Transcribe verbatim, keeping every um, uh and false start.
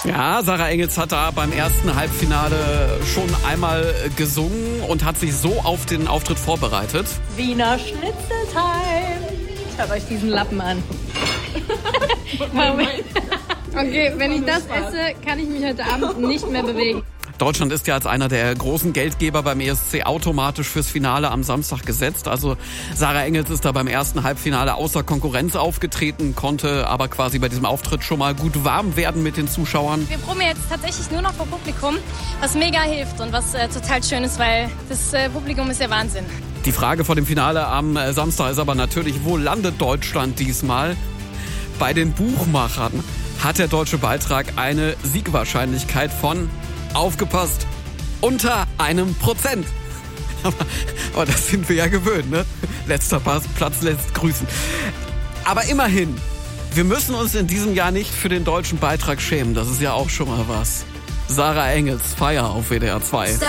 Ja, Sarah Engels hat da beim ersten Halbfinale schon einmal gesungen und hat sich so auf den Auftritt vorbereitet. Wiener Schnitzeltime. Schaut euch diesen Lappen an. Okay, wenn ich das esse, kann ich mich heute Abend nicht mehr bewegen. Deutschland ist ja als einer der großen Geldgeber beim E S C automatisch fürs Finale am Samstag gesetzt. Also Sarah Engels ist da beim ersten Halbfinale außer Konkurrenz aufgetreten, konnte aber quasi bei diesem Auftritt schon mal gut warm werden mit den Zuschauern. Wir proben jetzt tatsächlich nur noch vor Publikum, was mega hilft und was äh, total schön ist, weil das äh, Publikum ist ja Wahnsinn. Die Frage vor dem Finale am äh, Samstag ist aber natürlich, wo landet Deutschland diesmal? Bei den Buchmachern hat der deutsche Beitrag eine Siegwahrscheinlichkeit von, aufgepasst, unter einem Prozent. Aber, aber das sind wir ja gewöhnt, ne? Letzter Platz lässt grüßen. Aber immerhin, wir müssen uns in diesem Jahr nicht für den deutschen Beitrag schämen. Das ist ja auch schon mal was. Sarah Engels, Feier auf W D R zwei.